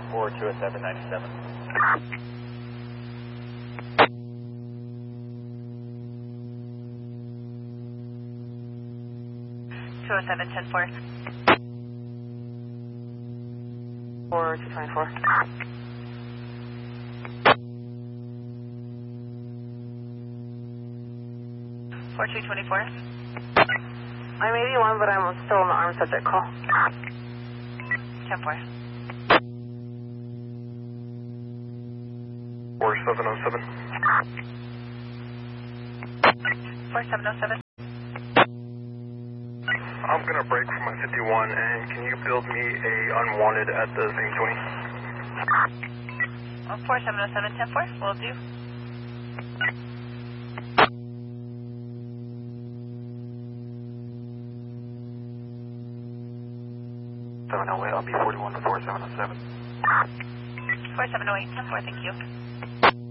4 to a 797. 207, 10-4. 4 to 24. Four two 24. I'm 81, but I'm still on the armed subject call. 10-4. 4707. 4707. I'm gonna break from my 51, and can you build me a unwanted at the same 20? 4707, 10-4. Will do. I'll be 41 to 4707. 4708, 10-4. Thank you.